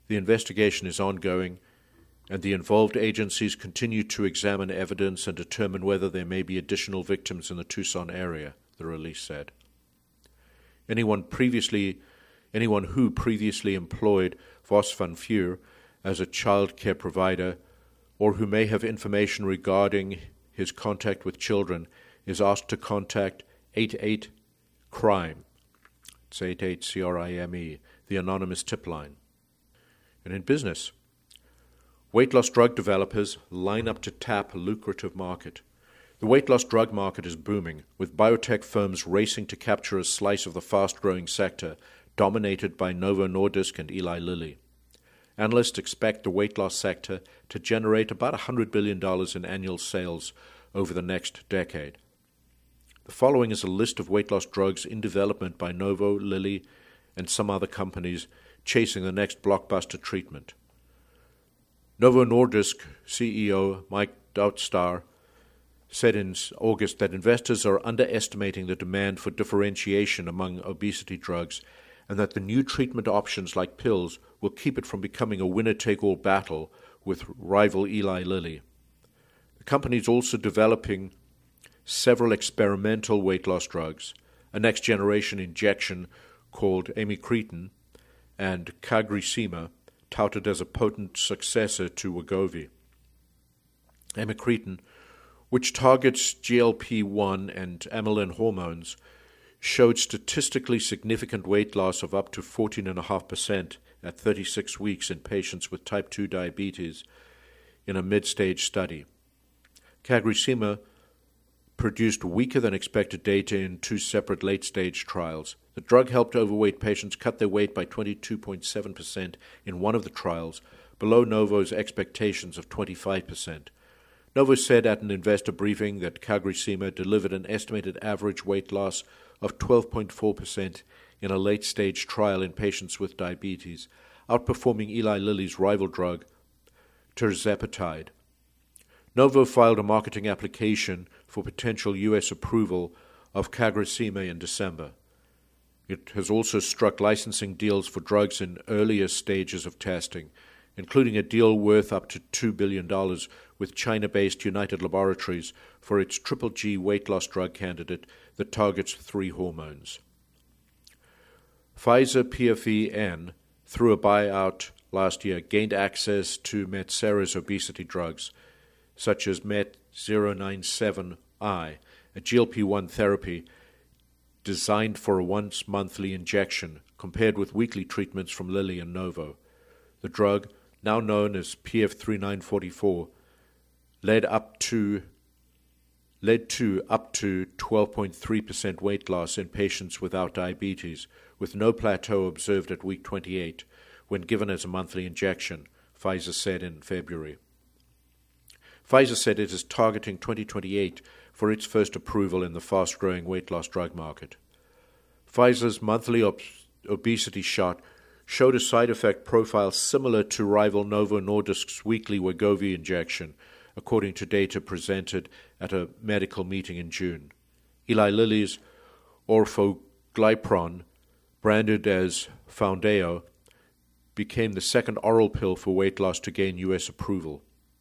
The investigation is ongoing, and the involved agencies continue to examine evidence and determine whether there may be additional victims in the Tucson area, the release said. Anyone who previously employed Vos van Vuur as a child care provider or who may have information regarding his contact with children is asked to contact 88-CRIME. It's 88-CRIME, the anonymous tip line. And in business, weight loss drug developers line up to tap a lucrative market. The weight loss drug market is booming, with biotech firms racing to capture a slice of the fast-growing sector, dominated by Novo Nordisk and Eli Lilly. Analysts expect the weight loss sector to generate about $100 billion in annual sales over the next decade. The following is a list of weight loss drugs in development by Novo, Lilly, and some other companies chasing the next blockbuster treatment. Novo Nordisk CEO Mike Doutstar said in August that investors are underestimating the demand for differentiation among obesity drugs and that the new treatment options like pills will keep it from becoming a winner-take-all battle with rival Eli Lilly. The company is also developing several experimental weight loss drugs, a next-generation injection called amycretin and CagriSema, touted as a potent successor to Wegovy. Amycretin, which targets GLP-1 and amylin hormones, showed statistically significant weight loss of up to 14.5% at 36 weeks in patients with type 2 diabetes in a mid-stage study. CagriSema produced weaker than expected data in 2 separate late-stage trials. The drug helped overweight patients cut their weight by 22.7% in one of the trials, below Novo's expectations of 25%. Novo said at an investor briefing that CagriSema delivered an estimated average weight loss of 12.4% in a late-stage trial in patients with diabetes, outperforming Eli Lilly's rival drug, tirzepatide. Novo filed a marketing application for potential U.S. approval of CagriSema in December. It has also struck licensing deals for drugs in earlier stages of testing, including a deal worth up to $2 billion with China-based United Laboratories for its triple G weight loss drug candidate that targets 3 hormones. Pfizer PFEN, through a buyout last year, gained access to Metsera's obesity drugs, such as MET-097i, a GLP-1 therapy designed for a once-monthly injection, compared with weekly treatments from Lilly and Novo. The drug, now known as PF3944, led to up to 12.3% weight loss in patients without diabetes, with no plateau observed at week 28 when given as a monthly injection, Pfizer said in February. Pfizer said it is targeting 2028 for its first approval in the fast-growing weight loss drug market. Pfizer's monthly obesity shot showed a side effect profile similar to rival Novo Nordisk's weekly Wegovy injection, according to data presented at a medical meeting in June. Eli Lilly's orforglipron, branded as Foundayo, became the second oral pill for weight loss to gain U.S. approval.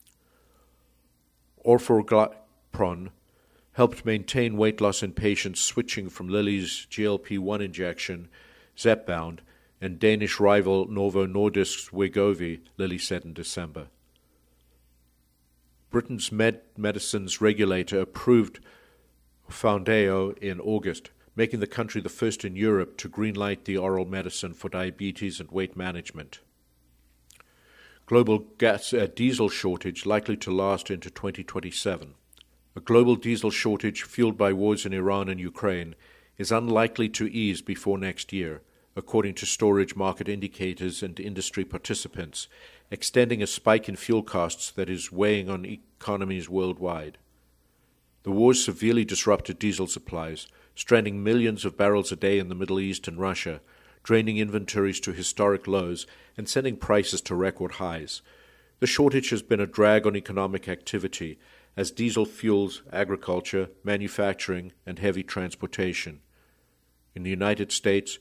Orforglipron helped maintain weight loss in patients switching from Lilly's GLP-1 injection, Zepbound, and Danish rival Novo Nordisk's Wegovy, Lilly said in December. Britain's medicines regulator approved Foundayo in August, making the country the first in Europe to greenlight the oral medicine for diabetes and weight management. Global diesel shortage likely to last into 2027. A global diesel shortage fueled by wars in Iran and Ukraine is unlikely to ease before next year, according to storage market indicators and industry participants, extending a spike in fuel costs that is weighing on economies worldwide. The war severely disrupted diesel supplies, stranding millions of barrels a day in the Middle East and Russia, draining inventories to historic lows and sending prices to record highs. The shortage has been a drag on economic activity as diesel fuels agriculture, manufacturing, and heavy transportation. In the United States,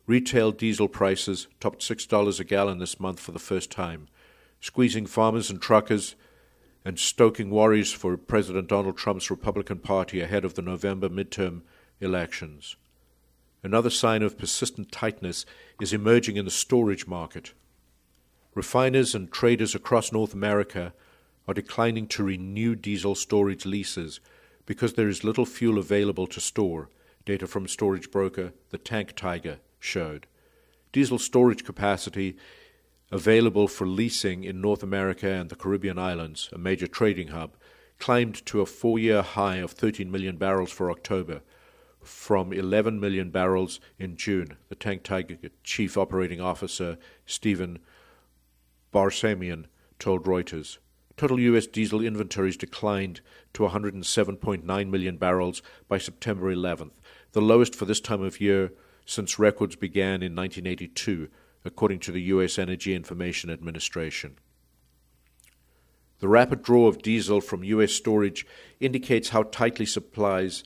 Retail diesel prices topped $6 a gallon this month for the first time, squeezing farmers and truckers and stoking worries for President Donald Trump's Republican Party ahead of the November midterm elections. Another sign of persistent tightness is emerging in the storage market. Refiners and traders across North America are declining to renew diesel storage leases because there is little fuel available to store, data from storage broker The Tank Tiger showed. Diesel storage capacity available for leasing in North America and the Caribbean islands, a major trading hub, climbed to a 4-year high of 13 million barrels for October, from 11 million barrels in June, the Tank Tiger Chief Operating Officer Stephen Barsamian told Reuters. Total U.S. diesel inventories declined to 107.9 million barrels by September 11th, the lowest for this time of year since records began in 1982, according to the U.S. Energy Information Administration. The rapid draw of diesel from U.S. storage indicates how tightly supplied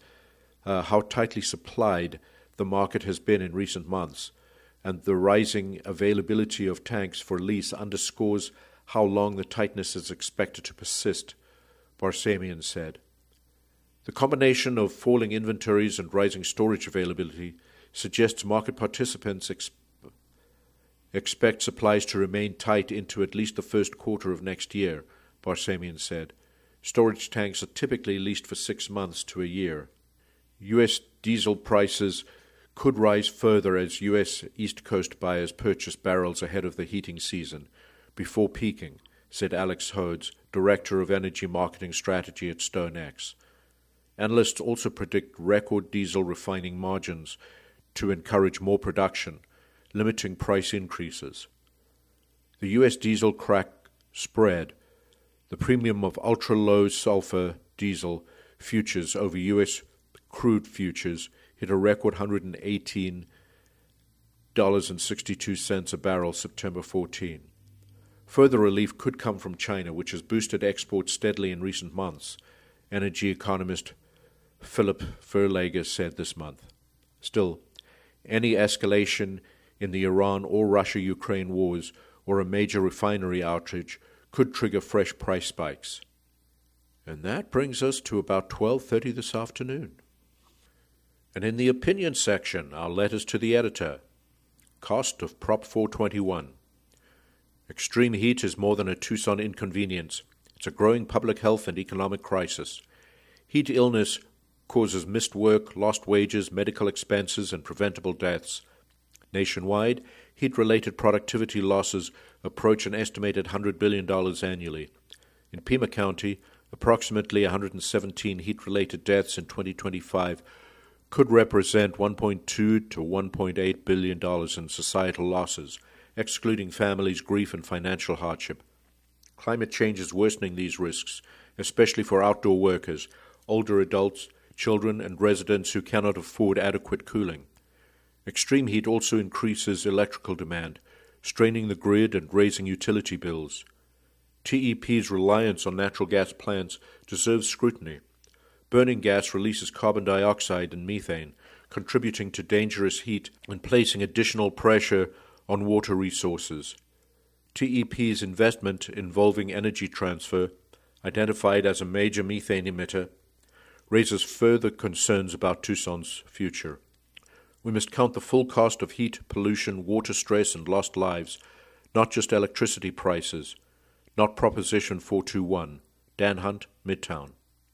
the market has been in recent months, and the rising availability of tanks for lease underscores how long the tightness is expected to persist, Barsamian said. The combination of falling inventories and rising storage availability suggests market participants expect supplies to remain tight into at least the first quarter of next year, Barsamian said. Storage tanks are typically leased for 6 months to a year. U.S. diesel prices could rise further as U.S. East Coast buyers purchase barrels ahead of the heating season, before peaking, said Alex Hodes, Director of Energy Marketing Strategy at StoneX. Analysts also predict record diesel refining margins to encourage more production, limiting price increases. The U.S. diesel crack spread, the premium of ultra-low sulfur diesel futures over U.S. crude futures, hit a record $118.62 a barrel September 14. Further relief could come from China, which has boosted exports steadily in recent months, energy economist Philip Verlager said this month. Still, any escalation in the Iran or Russia-Ukraine wars or a major refinery outage could trigger fresh price spikes. And that brings us to about 12:30 this afternoon. And in the opinion section, our letters to the editor. Cost of Prop 421. Extreme heat is more than a Tucson inconvenience. It's a growing public health and economic crisis. Heat illness causes missed work, lost wages, medical expenses, and preventable deaths. Nationwide, heat-related productivity losses approach an estimated $100 billion annually. In Pima County, approximately 117 heat-related deaths in 2025 could represent $1.2 to $1.8 billion in societal losses, excluding families' grief and financial hardship. Climate change is worsening these risks, especially for outdoor workers, older adults, children, and residents who cannot afford adequate cooling. Extreme heat also increases electrical demand, straining the grid and raising utility bills. TEP's reliance on natural gas plants deserves scrutiny. Burning gas releases carbon dioxide and methane, contributing to dangerous heat and placing additional pressure on water resources. TEP's investment involving Energy Transfer, identified as a major methane emitter, raises further concerns about Tucson's future. We must count the full cost of heat, pollution, water stress, and lost lives, not just electricity prices. Not Proposition 421. Dan Hunt, Midtown.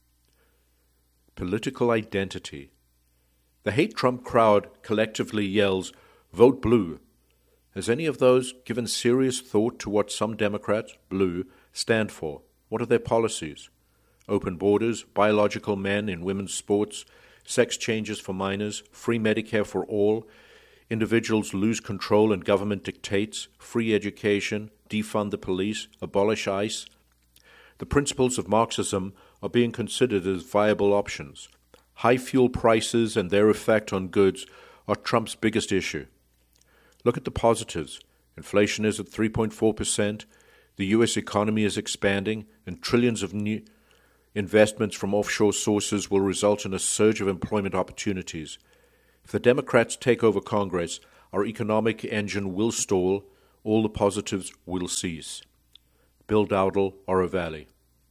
Political identity. The hate Trump crowd collectively yells, "Vote blue." Has any of those given serious thought to what some Democrats, blue, stand for? What are their policies? Open borders, biological men in women's sports, sex changes for minors, free Medicare for all, individuals lose control and government dictates, free education, defund the police, abolish ICE. The principles of Marxism are being considered as viable options. High fuel prices and their effect on goods are Trump's biggest issue. Look at the positives. Inflation is at 3.4%, the U.S. economy is expanding, and trillions of new investments from offshore sources will result in a surge of employment opportunities. If the Democrats take over Congress, our economic engine will stall, all the positives will cease. Bill Dowdle, Oro Valley.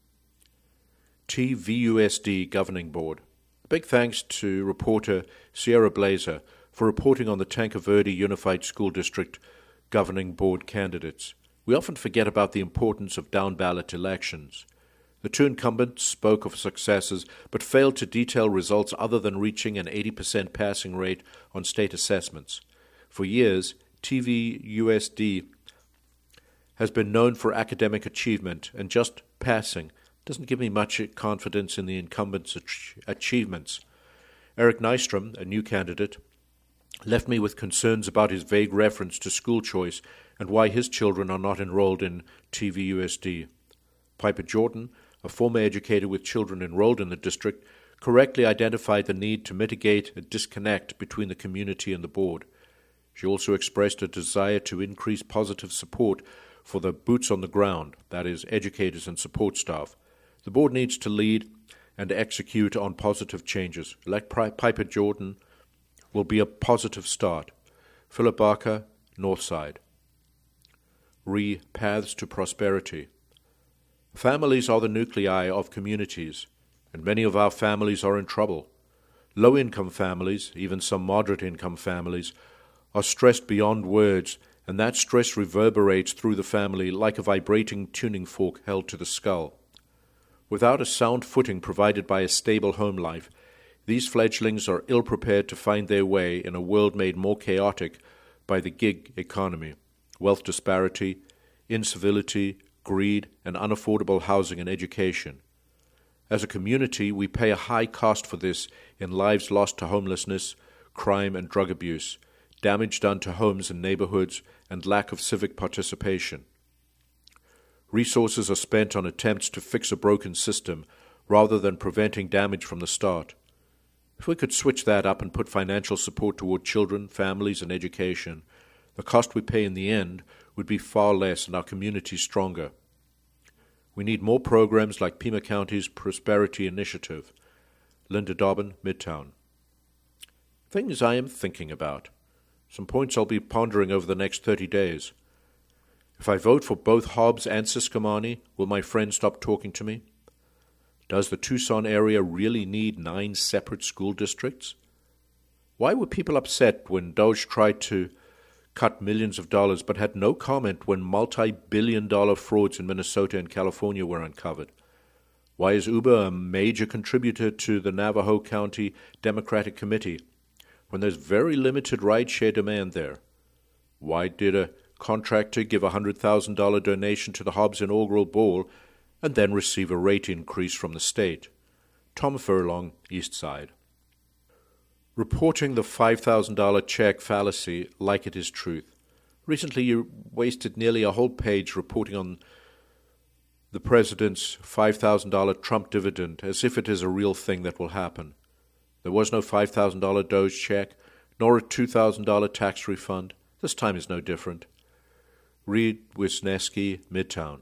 TVUSD Governing Board. A big thanks to reporter Sierra Blazer for reporting on the Tanque Verde Unified School District Governing Board candidates. We often forget about the importance of down-ballot elections. The two incumbents spoke of successes, but failed to detail results other than reaching an 80% passing rate on state assessments. For years, TVUSD has been known for academic achievement, and just passing doesn't give me much confidence in the incumbents' achievements. Eric Nystrom, a new candidate, left me with concerns about his vague reference to school choice and why his children are not enrolled in TVUSD. Piper Jordan, a former educator with children enrolled in the district, correctly identified the need to mitigate a disconnect between the community and the board. She also expressed a desire to increase positive support for the boots on the ground, that is, educators and support staff. The board needs to lead and execute on positive changes. Elect Piper Jordan will be a positive start. Philip Barker, Northside. Paths to Prosperity. Families are the nuclei of communities, and many of our families are in trouble. Low-income families, even some moderate-income families, are stressed beyond words, and that stress reverberates through the family like a vibrating tuning fork held to the skull. Without a sound footing provided by a stable home life, these fledglings are ill-prepared to find their way in a world made more chaotic by the gig economy, wealth disparity, incivility, greed, and unaffordable housing and education. As a community, we pay a high cost for this in lives lost to homelessness, crime, and drug abuse, damage done to homes and neighborhoods, and lack of civic participation. Resources are spent on attempts to fix a broken system rather than preventing damage from the start. If we could switch that up and put financial support toward children, families, and education, the cost we pay in the end would be far less and our community stronger. We need more programs like Pima County's Prosperity Initiative. Linda Dobbin, Midtown. Things I am thinking about. Some points I'll be pondering over the next 30 days. If I vote for both Hobbs and Siscomani, will my friends stop talking to me? Does the Tucson area really need 9 separate school districts? Why were people upset when DOJ tried to cut millions of dollars but had no comment when multi-billion-dollar frauds in Minnesota and California were uncovered? Why is Uber a major contributor to the Navajo County Democratic Committee when there's very limited rideshare demand there? Why did a contractor give a $100,000 donation to the Hobbs inaugural ball and then receive a rate increase from the state? Tom Furlong, East Side. Reporting the $5,000 check fallacy like it is truth. Recently you wasted nearly a whole page reporting on the president's $5,000 Trump dividend as if it is a real thing that will happen. There was no $5,000 DOJ check, nor a $2,000 tax refund. This time is no different. Reed Wisniewski, Midtown.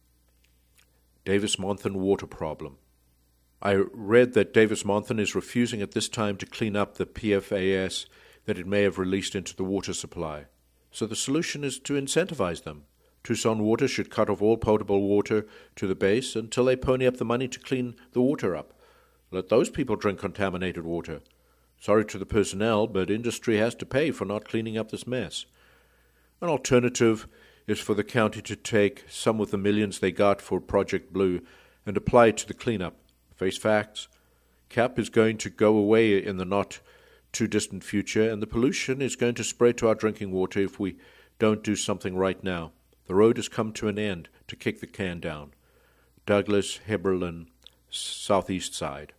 Davis-Monthan water problem. I read that Davis-Monthan is refusing at this time to clean up the PFAS that it may have released into the water supply. So the solution is to incentivize them. Tucson Water should cut off all potable water to the base until they pony up the money to clean the water up. Let those people drink contaminated water. Sorry to the personnel, but industry has to pay for not cleaning up this mess. An alternative is for the county to take some of the millions they got for Project Blue and apply it to the cleanup. Face facts. CAP is going to go away in the not-too-distant future, and the pollution is going to spread to our drinking water if we don't do something right now. The road has come to an end to kick the can down. Douglas Heberlin, Southeast Side.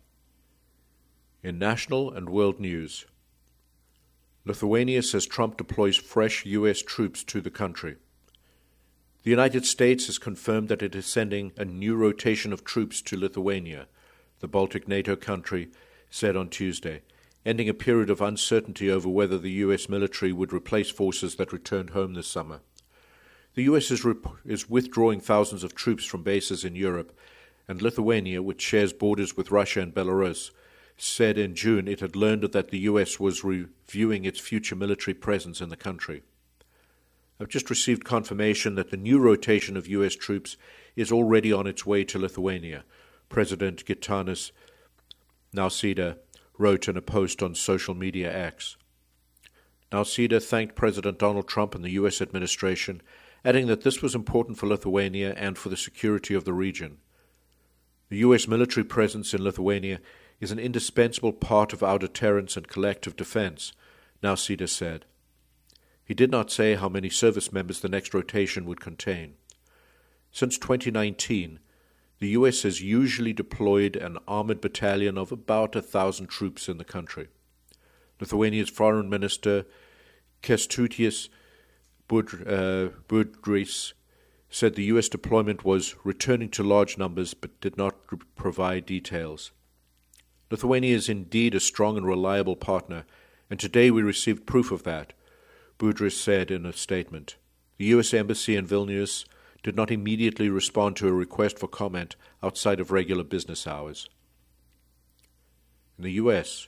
In national and world news, Lithuania says Trump deploys fresh U.S. troops to the country. The United States has confirmed that it is sending a new rotation of troops to Lithuania, the Baltic NATO country said on Tuesday, ending a period of uncertainty over whether the U.S. military would replace forces that returned home this summer. The U.S. is withdrawing thousands of troops from bases in Europe, and Lithuania, which shares borders with Russia and Belarus, said in June it had learned that the US was reviewing its future military presence in the country. I've just received confirmation that the new rotation of US troops is already on its way to Lithuania, President Gitanas Nausėda wrote in a post on social media X. Nausėda thanked President Donald Trump and the U.S. administration, adding that this was important for Lithuania and for the security of the region. The U.S. military presence in Lithuania is an indispensable part of our deterrence and collective defense, Nausėda said. He did not say how many service members the next rotation would contain. Since 2019, the U.S. has usually deployed an armored battalion of about 1,000 troops in the country. Lithuania's Foreign Minister Kęstutis Budrys said the U.S. deployment was returning to large numbers but did not provide details. Lithuania is indeed a strong and reliable partner, and today we received proof of that, Budrys said in a statement. The U.S. Embassy in Vilnius did not immediately respond to a request for comment outside of regular business hours. In the U.S.,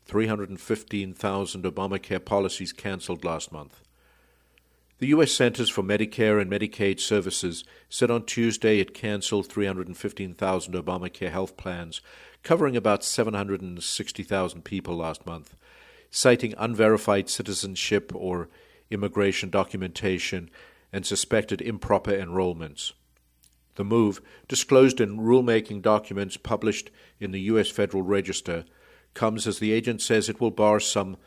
315,000 Obamacare policies canceled last month. The U.S. Centers for Medicare and Medicaid Services said on Tuesday it canceled 315,000 Obamacare health plans, covering about 760,000 people last month, citing unverified citizenship or immigration documentation and suspected improper enrollments. The move, disclosed in rulemaking documents published in the U.S. Federal Register, comes as the agency says it will bar some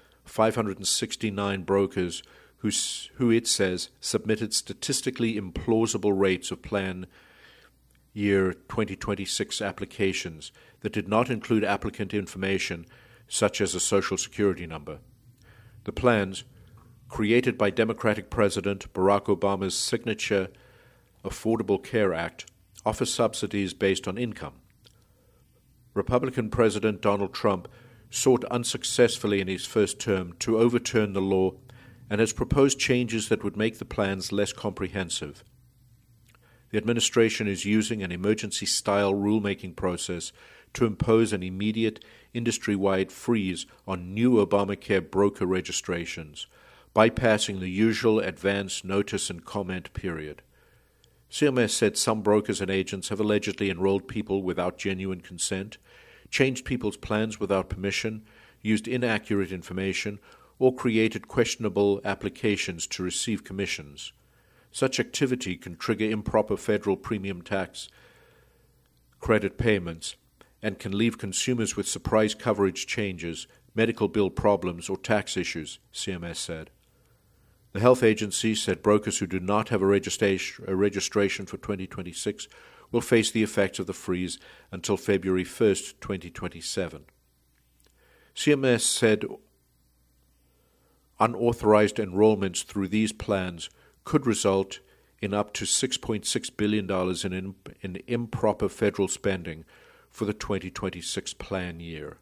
569 brokers who it says submitted statistically implausible rates of plan year 2026 applications that did not include applicant information such as a Social Security number. The plans, created by Democratic President Barack Obama's signature Affordable Care Act, offer subsidies based on income. Republican President Donald Trump sought unsuccessfully in his first term to overturn the law and has proposed changes that would make the plans less comprehensive. The administration is using an emergency-style rulemaking process to impose an immediate industry-wide freeze on new Obamacare broker registrations, bypassing the usual advance notice and comment period. CMS said some brokers and agents have allegedly enrolled people without genuine consent, changed people's plans without permission, used inaccurate information, or created questionable applications to receive commissions. Such activity can trigger improper federal premium tax credit payments and can leave consumers with surprise coverage changes, medical bill problems, or tax issues, CMS said. The health agency said brokers who do not have a registration for 2026 will face the effects of the freeze until February 1st, 2027. CMS said unauthorized enrollments through these plans could result in up to $6.6 billion in improper federal spending for the 2026 plan year.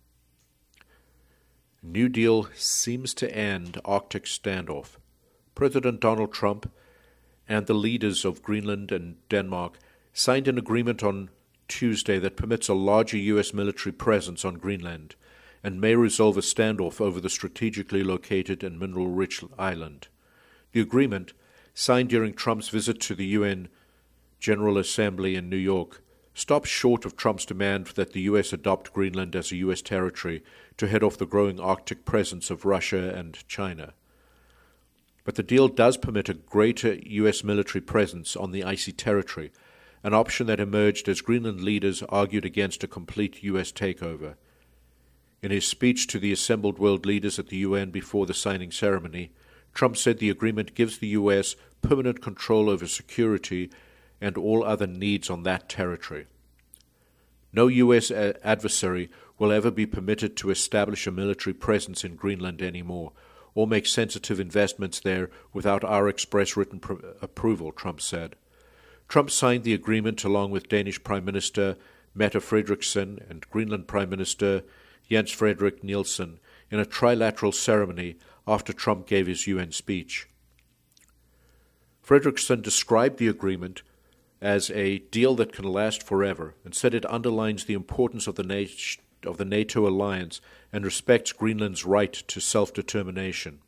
New Deal seems to end Arctic standoff. President Donald Trump and the leaders of Greenland and Denmark signed an agreement on Tuesday that permits a larger U.S. military presence on Greenland and may resolve a standoff over the strategically located and mineral-rich island. The agreement, signed during Trump's visit to the UN General Assembly in New York, stops short of Trump's demand that the U.S. adopt Greenland as a U.S. territory to head off the growing Arctic presence of Russia and China. But the deal does permit a greater U.S. military presence on the icy territory, an option that emerged as Greenland leaders argued against a complete U.S. takeover. In his speech to the assembled world leaders at the UN before the signing ceremony, Trump said the agreement gives the U.S. permanent control over security and all other needs on that territory. No U.S. adversary will ever be permitted to establish a military presence in Greenland anymore, or make sensitive investments there without our express written approval, Trump said. Trump signed the agreement along with Danish Prime Minister Mette Frederiksen and Greenland Prime Minister Jens Frederik Nielsen in a trilateral ceremony after Trump gave his UN speech. Frederiksen described the agreement as a deal that can last forever and said it underlines the importance of of the NATO alliance and respects Greenland's right to self-determination.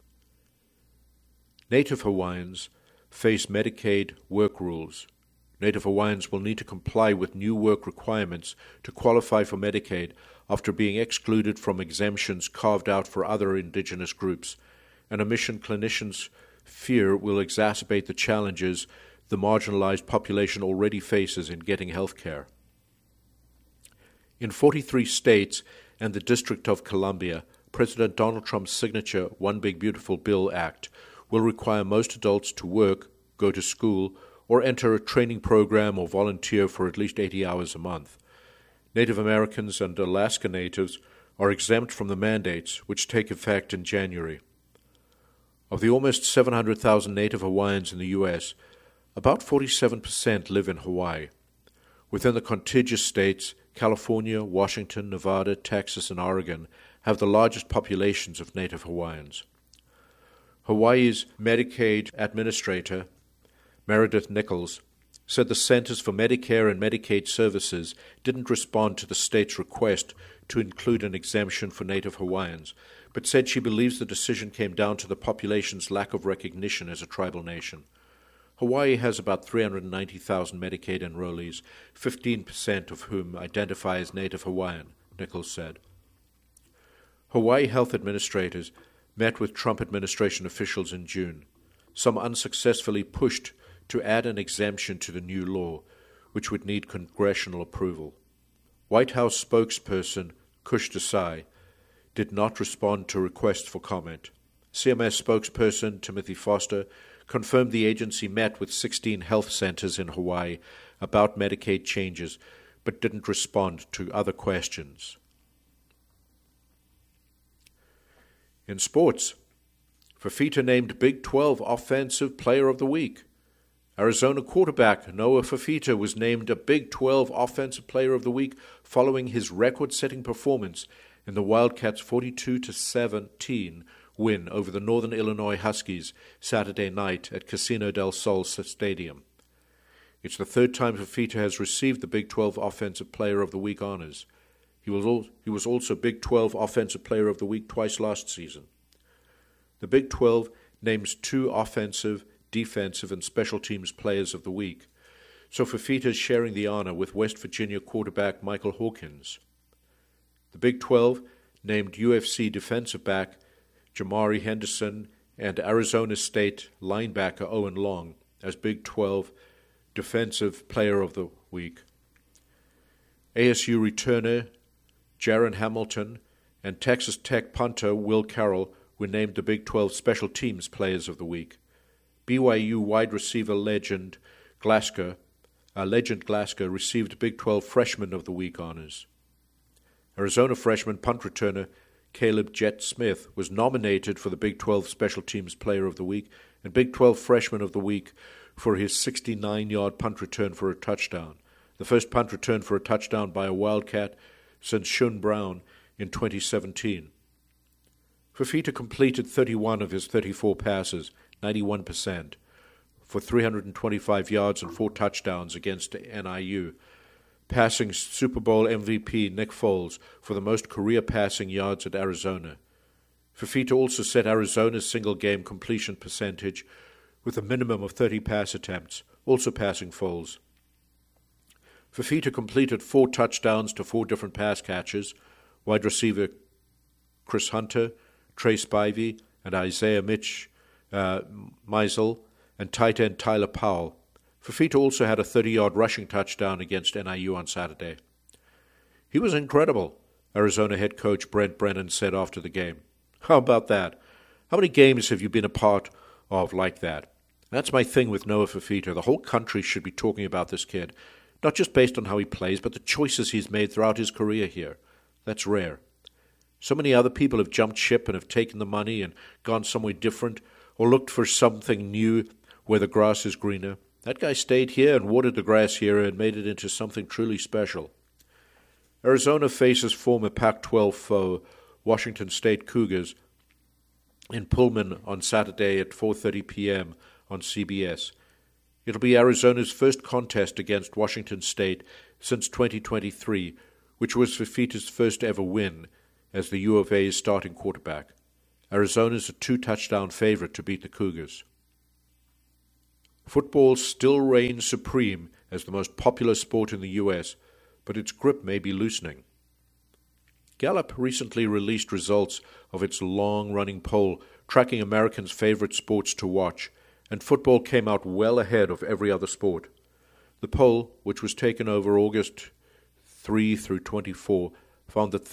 Native Hawaiians face Medicaid work rules. Native Hawaiians will need to comply with new work requirements to qualify for Medicaid after being excluded from exemptions carved out for other indigenous groups, and Mission clinicians fear will exacerbate the challenges the marginalized population already faces in getting health care. In 43 states and the District of Columbia, President Donald Trump's signature One Big Beautiful Bill Act will require most adults to work, go to school, or enter a training program or volunteer for at least 80 hours a month. Native Americans and Alaska Natives are exempt from the mandates, which take effect in January. Of the almost 700,000 Native Hawaiians in the U.S., about 47% live in Hawaii. Within the contiguous states, California, Washington, Nevada, Texas, and Oregon have the largest populations of Native Hawaiians. Hawaii's Medicaid administrator, Meredith Nichols, said the Centers for Medicare and Medicaid Services didn't respond to the state's request to include an exemption for Native Hawaiians, but said she believes the decision came down to the population's lack of recognition as a tribal nation. Hawaii has about 390,000 Medicaid enrollees, 15% of whom identify as Native Hawaiian, Nichols said. Hawaii health administrators met with Trump administration officials in June. Some unsuccessfully pushed to add an exemption to the new law, which would need congressional approval. White House spokesperson Kush Desai did not respond to requests for comment. CMS spokesperson Timothy Foster confirmed the agency met with 16 health centers in Hawaii about Medicaid changes, but didn't respond to other questions. In sports, Fafita named Big 12 Offensive Player of the Week. Arizona quarterback Noah Fafita was named a Big 12 Offensive Player of the Week following his record-setting performance in the Wildcats' 42-17 win over the Northern Illinois Huskies Saturday night at Casino del Sol Stadium. It's the third time Fafita has received the Big 12 Offensive Player of the Week honors. He was also Big 12 Offensive Player of the Week twice last season. The Big 12 names 2 offensive, defensive, and special teams players of the week, so Fafita is sharing the honor with West Virginia quarterback Michael Hawkins. The Big 12 named UFC defensive back Jamari Henderson and Arizona State linebacker Owen Long as Big 12 Defensive Player of the Week. ASU returner Jaron Hamilton and Texas Tech punter Will Carroll were named the Big 12 Special Teams Players of the Week. BYU wide receiver legend Glasgow received Big 12 Freshman of the Week honors. Arizona freshman punt returner Caleb Jet Smith was nominated for the Big 12 Special Teams Player of the Week and Big 12 Freshman of the Week for his 69-yard punt return for a touchdown, the first punt return for a touchdown by a Wildcat since Shun Brown in 2017. Fafita completed 31 of his 34 passes, 91%, for 325 yards and 4 touchdowns against NIU, passing Super Bowl MVP Nick Foles for the most career passing yards at Arizona. Fafita also set Arizona's single-game completion percentage with a minimum of 30 pass attempts, also passing Foles. Fafita completed 4 touchdowns to 4 different pass catchers, wide receiver Chris Hunter, Trey Spivey, and Isaiah Meisel, and tight end Tyler Powell. Fafita also had a 30-yard rushing touchdown against NIU on Saturday. He was incredible, Arizona head coach Brent Brennan said after the game. How about that? How many games have you been a part of like that? That's my thing with Noah Fafita. The whole country should be talking about this kid, not just based on how he plays, but the choices he's made throughout his career here. That's rare. So many other people have jumped ship and have taken the money and gone somewhere different or looked for something new where the grass is greener. That guy stayed here and watered the grass here and made it into something truly special. Arizona faces former Pac-12 foe Washington State Cougars in Pullman on Saturday at 4:30 p.m. on CBS. It'll be Arizona's first contest against Washington State since 2023, which was Fifita's first ever win as the U of A's starting quarterback. Arizona's a 2-touchdown favorite to beat the Cougars. Football still reigns supreme as the most popular sport in the U.S., but its grip may be loosening. Gallup recently released results of its long-running poll tracking Americans' favorite sports to watch, and football came out well ahead of every other sport. The poll, which was taken over August 3 through 24, found that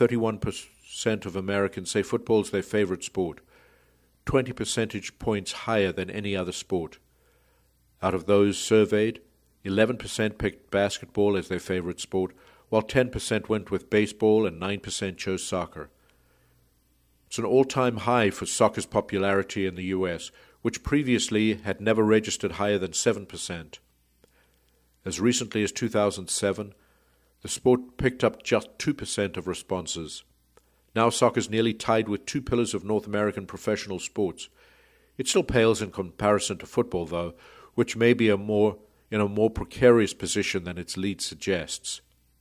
31% of Americans say football is their favorite sport, 20 percentage points higher than any other sport. Out of those surveyed, 11% picked basketball as their favorite sport, while 10% went with baseball and 9% chose soccer. It's an all-time high for soccer's popularity in the U.S., which previously had never registered higher than 7%. As recently as 2007, the sport picked up just 2% of responses. Now soccer is nearly tied with two pillars of North American professional sports. It still pales in comparison to football, though, which may be in a more precarious position than its lead suggests.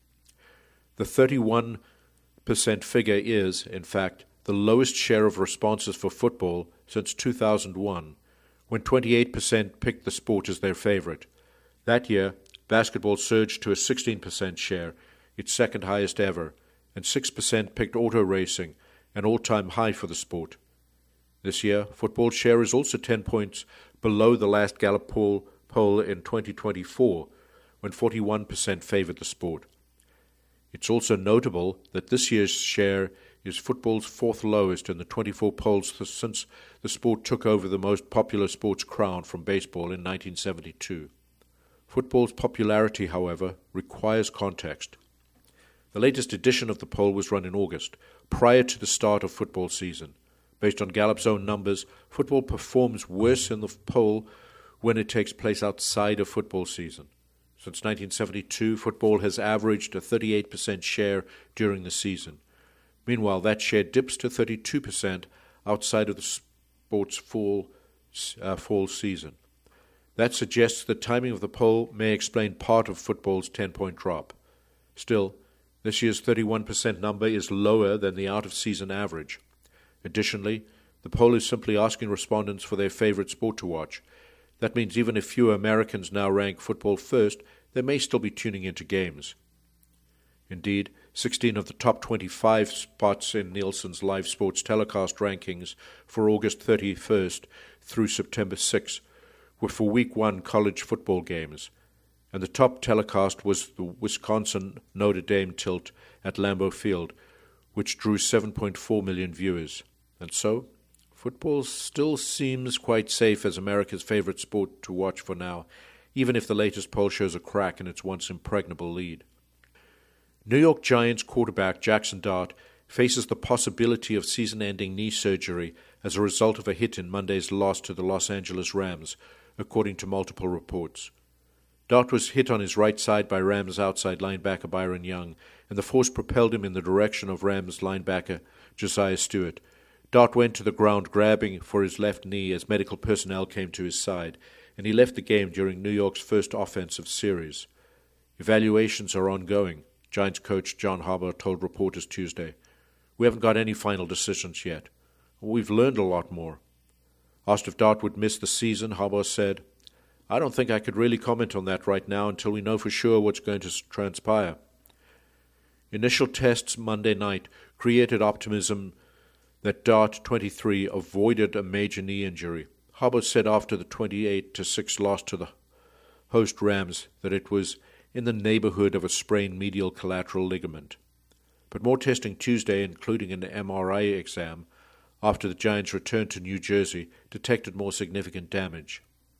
The 31% figure is, in fact, the lowest share of responses for football since 2001, when 28% picked the sport as their favorite. That year, basketball surged to a 16% share, its second highest ever, and 6% picked auto racing, an all-time high for the sport. This year, football's share is also 10 points below the last Gallup poll in 2024, when 41% favored the sport. It's also notable that this year's share is football's fourth lowest in the 24 polls since the sport took over the most popular sports crown from baseball in 1972. Football's popularity, however, requires context. The latest edition of the poll was run in August, prior to the start of football season. Based on Gallup's own numbers, football performs worse in the poll when it takes place outside of football season. Since 1972, football has averaged a 38% share during the season. Meanwhile, that share dips to 32% outside of the sport's fall season. That suggests the timing of the poll may explain part of football's 10-point drop. Still, this year's 31% number is lower than the out-of-season average. Additionally, the poll is simply asking respondents for their favorite sport to watch. That means even if fewer Americans now rank football first, they may still be tuning into games. Indeed, 16 of the top 25 spots in Nielsen's live sports telecast rankings for August 31st through September 6 were for Week 1 college football games, and the top telecast was the Wisconsin-Notre Dame tilt at Lambeau Field, which drew 7.4 million viewers. And so, football still seems quite safe as America's favorite sport to watch for now, even if the latest poll shows a crack in its once impregnable lead. New York Giants quarterback Jackson Dart faces the possibility of season-ending knee surgery as a result of a hit in Monday's loss to the Los Angeles Rams, according to multiple reports. Dart was hit on his right side by Rams outside linebacker Byron Young, and the force propelled him in the direction of Rams linebacker Josiah Stewart. Dart went to the ground grabbing for his left knee as medical personnel came to his side, and he left the game during New York's first offensive series. Evaluations are ongoing, Giants coach John Harbaugh told reporters Tuesday. We haven't got any final decisions yet. We've learned a lot more. Asked if Dart would miss the season, Harbaugh said, I don't think I could really comment on that right now until we know for sure what's going to transpire. Initial tests Monday night created optimism that Dart, 23, avoided a major knee injury. Harbaugh said after the 28-6 loss to the host Rams that it was in the neighborhood of a sprained medial collateral ligament. But more testing Tuesday, including an MRI exam, after the Giants returned to New Jersey, detected more significant damage.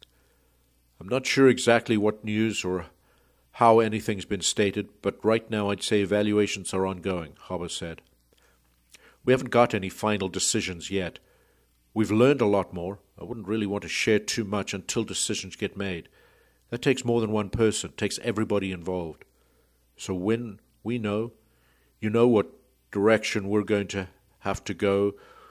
I'm not sure exactly what news or how anything's been stated, but right now I'd say evaluations are ongoing, Harbaugh said. We haven't got any final decisions yet. We've learned a lot more. I wouldn't really want to share too much until decisions get made. That takes more than one person, takes everybody involved. So when we know, you know what direction we're going to have to go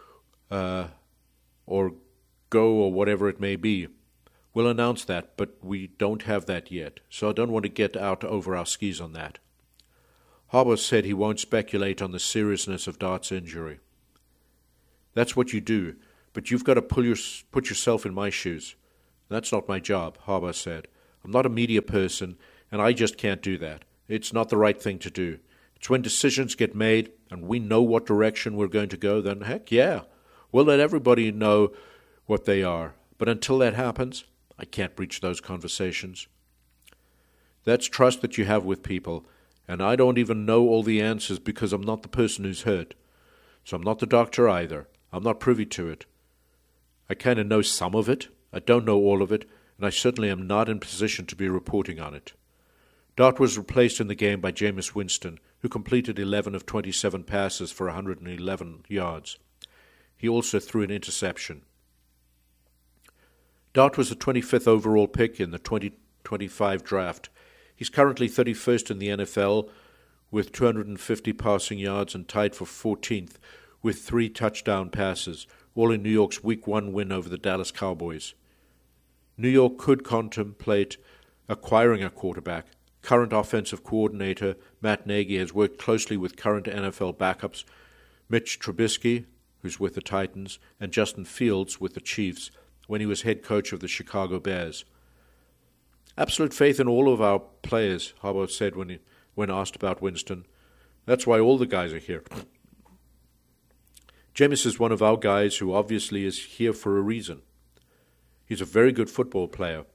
or whatever it may be. We'll announce that, but we don't have that yet, so I don't want to get out over our skis on that. Harbaugh said he won't speculate on the seriousness of Dart's injury. That's what you do, but you've got to put yourself in my shoes. That's not my job, Harbaugh said. I'm not a media person, and I just can't do that. It's not the right thing to do. It's when decisions get made and we know what direction we're going to go, then heck yeah, we'll let everybody know what they are. But until that happens, I can't breach those conversations. That's trust that you have with people, and I don't even know all the answers because I'm not the person who's hurt. So I'm not the doctor either. I'm not privy to it. I kind of know some of it. I don't know all of it, and I certainly am not in position to be reporting on it. Dart was replaced in the game by Jameis Winston, who completed 11 of 27 passes for 111 yards. He also threw an interception. Dart was the 25th overall pick in the 2025 draft. He's currently 31st in the NFL with 250 passing yards and tied for 14th with 3 touchdown passes, all in New York's Week 1 win over the Dallas Cowboys. New York could contemplate acquiring a quarterback. Current offensive coordinator Matt Nagy has worked closely with current NFL backups Mitch Trubisky, who's with the Titans, and Justin Fields with the Chiefs, when he was head coach of the Chicago Bears. Absolute faith in all of our players, Harbaugh said when asked about Winston. That's why all the guys are here. Jameis is one of our guys who obviously is here for a reason. He's a very good football player.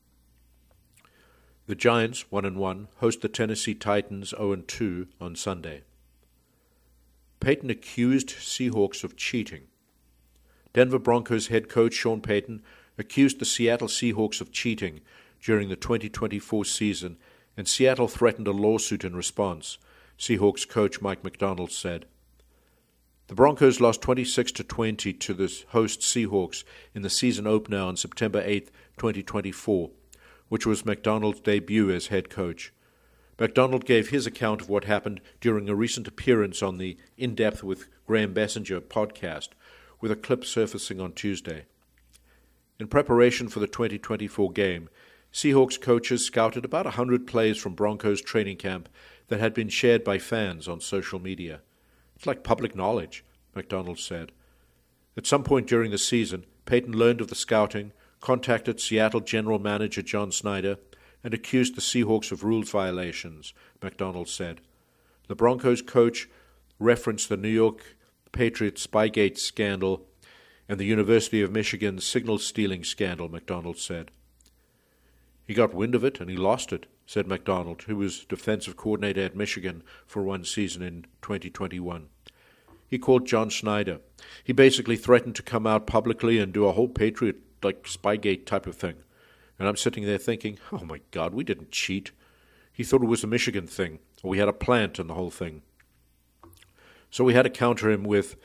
The Giants, 1-1, host the Tennessee Titans 0-2 on Sunday. Payton accused Seahawks of cheating. Denver Broncos head coach Sean Payton accused the Seattle Seahawks of cheating during the 2024 season, and Seattle threatened a lawsuit in response, Seahawks coach Mike Macdonald said. The Broncos lost 26-20 to the host Seahawks in the season opener on September 8, 2024, which was Macdonald's debut as head coach. Macdonald gave his account of what happened during a recent appearance on the In Depth with Graham Bessinger podcast, with a clip surfacing on Tuesday. In preparation for the 2024 game, Seahawks coaches scouted about 100 plays from Broncos training camp that had been shared by fans on social media. It's like public knowledge, Macdonald said. At some point during the season, Payton learned of the scouting, contacted Seattle general manager John Snyder, and accused the Seahawks of rules violations, Macdonald said. The Broncos coach referenced the New York Patriots Spygate scandal and the University of Michigan signal stealing scandal, Macdonald said. He got wind of it and he lost it, said Macdonald, who was defensive coordinator at Michigan for one season in 2021. He called John Snyder. He basically threatened to come out publicly and do a whole Patriot like Spygate type of thing. And I'm sitting there thinking, oh my God, we didn't cheat. He thought it was a Michigan thing, or we had a plant in the whole thing. So we had to counter him with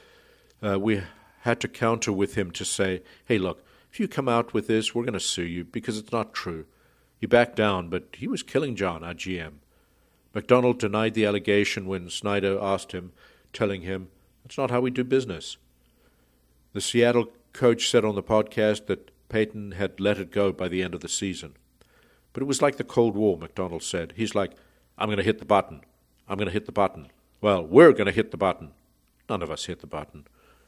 him to say, hey, look, if you come out with this, we're going to sue you because it's not true. He backed down, but he was killing John, our GM. Macdonald denied the allegation when Snyder asked him, telling him, that's not how we do business. The Seattle coach said on the podcast that Payton had let it go by the end of the season. But it was like the Cold War, Macdonald said. He's like, I'm going to hit the button. I'm going to hit the button. Well, we're going to hit the button. None of us hit the button.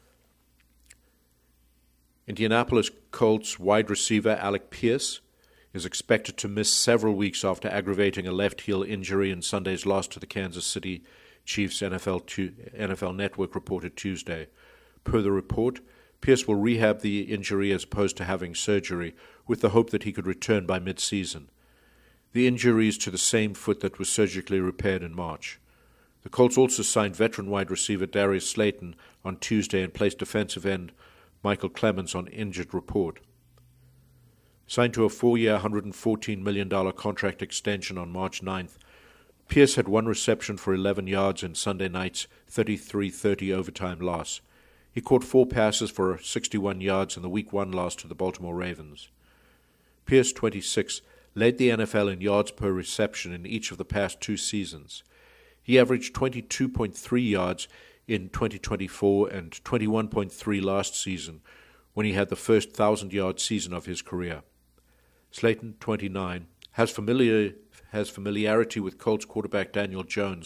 Indianapolis Colts wide receiver Alec Pierce is expected to miss several weeks after aggravating a left heel injury in Sunday's loss to the Kansas City Chiefs, NFL Network reported Tuesday. Per the report, Pierce will rehab the injury as opposed to having surgery, with the hope that he could return by mid-season. The injury is to the same foot that was surgically repaired in March. The Colts also signed veteran wide receiver Darius Slayton on Tuesday and placed defensive end Michael Clemens on injured report. Signed to a 4-year, $114 million contract extension on March 9th, Pierce had one reception for 11 yards in Sunday night's 33-30 overtime loss. He caught 4 passes for 61 yards in the Week 1 loss to the Baltimore Ravens. Pierce, 26, led the NFL in yards per reception in each of the past 2 seasons. He averaged 22.3 yards in 2024 and 21.3 last season, when he had the first 1,000-yard season of his career. Slayton, 29, has familiarity with Colts quarterback Daniel Jones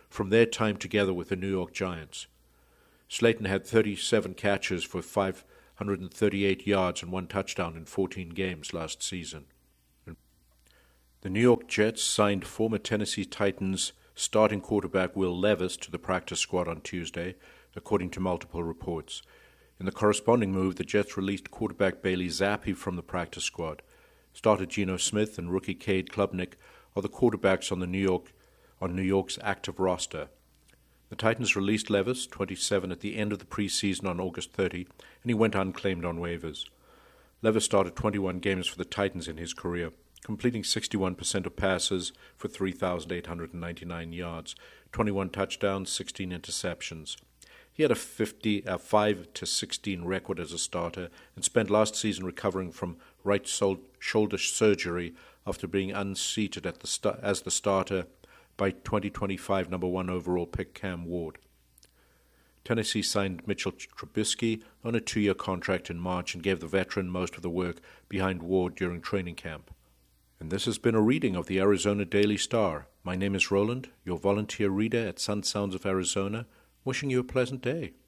from their time together with the New York Giants. Slayton had 37 catches for 538 yards and 1 touchdown in 14 games last season. The New York Jets signed former Tennessee Titans starting quarterback Will Levis to the practice squad on Tuesday, according to multiple reports. In the corresponding move, the Jets released quarterback Bailey Zappi from the practice squad. Starter Geno Smith and rookie Cade Klubnik are the quarterbacks on New York's active roster. The Titans released Levis, 27, at the end of the preseason on August 30, and he went unclaimed on waivers. Levis started 21 games for the Titans in his career, completing 61% of passes for 3,899 yards, 21 touchdowns, 16 interceptions. He had a 5-16 record as a starter and spent last season recovering from right shoulder surgery after being unseated as the starter by 2025 number 1 overall pick Cam Ward. Tennessee signed Mitchell Trubisky on a 2-year contract in March and gave the veteran most of the work behind Ward during training camp. And this has been a reading of the Arizona Daily Star. My name is Roland, your volunteer reader at Sun Sounds of Arizona, wishing you a pleasant day.